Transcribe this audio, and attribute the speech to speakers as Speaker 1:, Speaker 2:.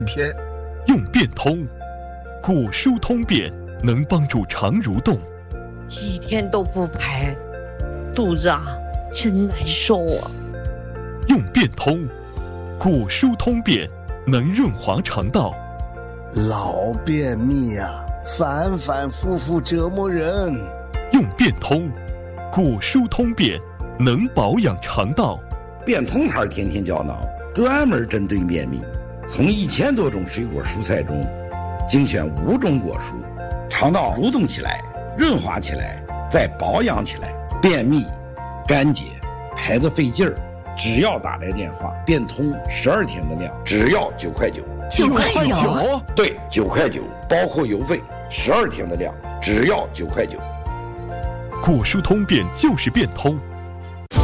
Speaker 1: 天
Speaker 2: 用变通，果蔬通便能帮助肠蠕动。
Speaker 3: 几天都不排，肚子啊真难受啊。
Speaker 2: 用变通，果蔬通便能润滑肠道。
Speaker 1: 老便秘啊，反反复复折磨人。
Speaker 2: 用变通，果蔬通便能保养肠道。
Speaker 4: 变通牌天天胶囊专门针对便秘，从1000多种水果蔬菜中精选5种果蔬，肠道蠕动起来，润滑起来，再保养起来。便秘、干结、排得费劲儿，只要打来电话，变通12天的量，只要9块9。
Speaker 5: 9块9？
Speaker 4: 对，9块9，包括邮费，12天的量，只要9块9。
Speaker 2: 果蔬通便就是变通。